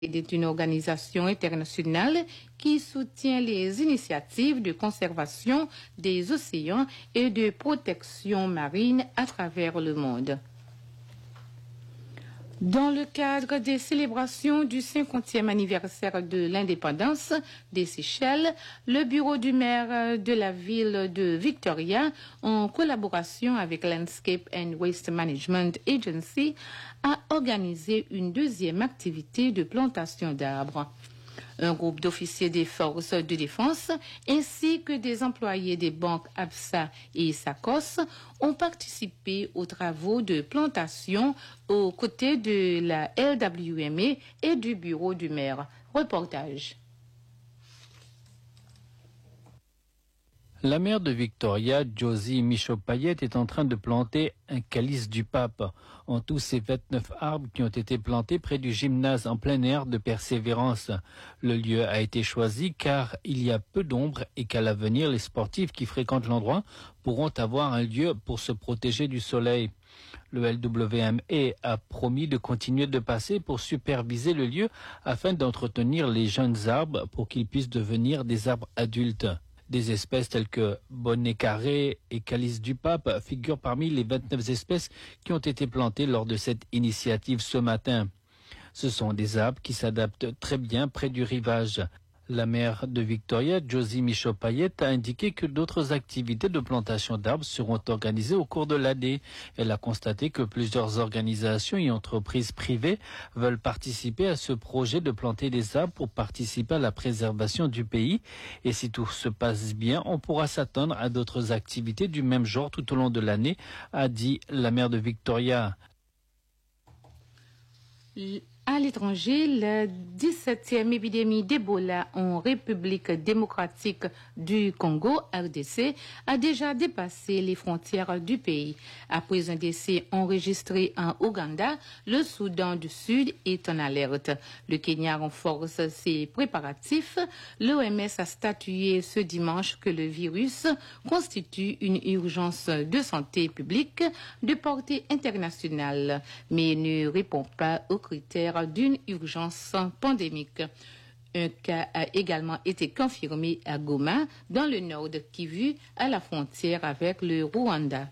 est une organisation internationale qui soutient les initiatives de conservation des océans et de protection marine à travers le monde. Dans le cadre des célébrations du 50e anniversaire de l'indépendance des Seychelles, le bureau du maire de la ville de Victoria, en collaboration avec Landscape and Waste Management Agency, a organisé une deuxième activité de plantation d'arbres. Un groupe d'officiers des forces de défense ainsi que des employés des banques ABSA et SACOS ont participé aux travaux de plantation aux côtés de la LWMA et du bureau du maire. Reportage. La maire de Victoria, Josie Michaud-Payet, est en train de planter un calice du pape. En tout, c'est 29 arbres qui ont été plantés près du gymnase en plein air de Persévérance. Le lieu a été choisi car il y a peu d'ombre et qu'à l'avenir, les sportifs qui fréquentent l'endroit pourront avoir un lieu pour se protéger du soleil. Le LWMA a promis de continuer de passer pour superviser le lieu afin d'entretenir les jeunes arbres pour qu'ils puissent devenir des arbres adultes. Des espèces telles que bonnet carré et calice du pape figurent parmi les 29 espèces qui ont été plantées lors de cette initiative ce matin. Ce sont des arbres qui s'adaptent très bien près du rivage. La maire de Victoria, Josie Michaud-Payet, a indiqué que d'autres activités de plantation d'arbres seront organisées au cours de l'année. Elle a constaté que plusieurs organisations et entreprises privées veulent participer à ce projet de planter des arbres pour participer à la préservation du pays. Et si tout se passe bien, on pourra s'attendre à d'autres activités du même genre tout au long de l'année, a dit la maire de Victoria. À l'étranger, la 17e épidémie d'Ebola en République démocratique du Congo, RDC, a déjà dépassé les frontières du pays. Après un décès enregistré en Ouganda, le Soudan du Sud est en alerte. Le Kenya renforce ses préparatifs. L'OMS a statué ce dimanche que le virus constitue une urgence de santé publique de portée internationale, mais ne répond pas aux critères d'une urgence pandémique. Un cas a également été confirmé à Goma, dans le nord de Kivu, à la frontière avec le Rwanda.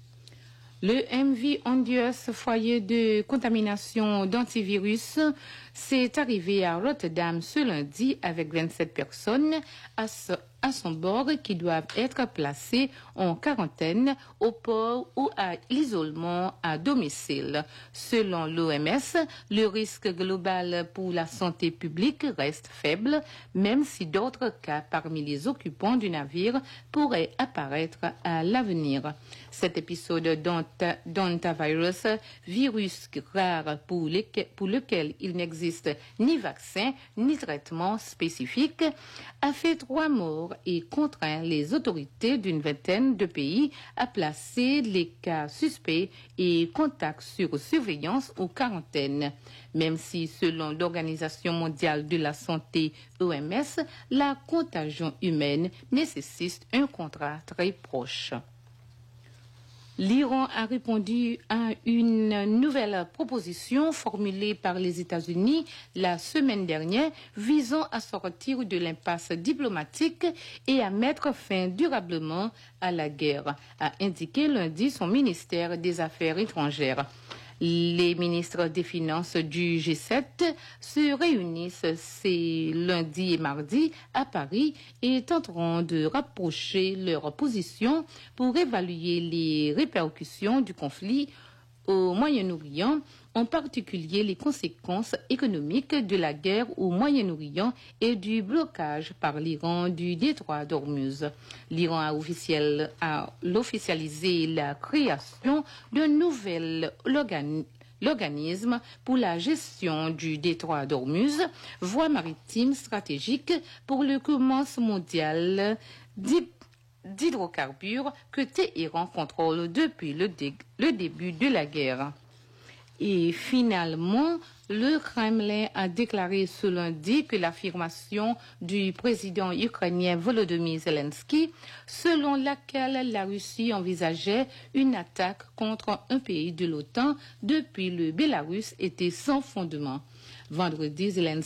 Le MV Ondius, foyer de contamination d'antivirus, s'est arrivé à Rotterdam ce lundi avec 27 personnes à son bord qui doivent être placées en quarantaine au port ou à l'isolement à domicile. Selon l'OMS, le risque global pour la santé publique reste faible, même si d'autres cas parmi les occupants du navire pourraient apparaître à l'avenir. Cet épisode d'hantavirus, virus rare pour lequel il n'existe ni vaccin ni traitement spécifique, a fait 3 morts et contraint les autorités d'une vingtaine de pays à placer les cas suspects et contacts sur surveillance ou quarantaine. Même si, selon l'Organisation mondiale de la santé, OMS, la contagion humaine nécessite un contrat très proche. L'Iran a répondu à une nouvelle proposition formulée par les États-Unis la semaine dernière visant à sortir de l'impasse diplomatique et à mettre fin durablement à la guerre, a indiqué lundi son ministère des Affaires étrangères. Les ministres des Finances du G7 se réunissent ces lundi et mardi à Paris et tenteront de rapprocher leurs positions pour évaluer les répercussions du conflit au Moyen-Orient, en particulier les conséquences économiques de la guerre au Moyen-Orient et du blocage par l'Iran du détroit d'Ormuz. L'Iran a officialisé la création d'un nouvel l'organisme pour la gestion du détroit d'Ormuz, voie maritime stratégique pour le commerce mondial d'hydrocarbures que Téhéran contrôle depuis le début de la guerre. Et finalement, le Kremlin a déclaré ce lundi que l'affirmation du président ukrainien Volodymyr Zelensky, selon laquelle la Russie envisageait une attaque contre un pays de l'OTAN depuis le Bélarus, était sans fondement. Vendredi,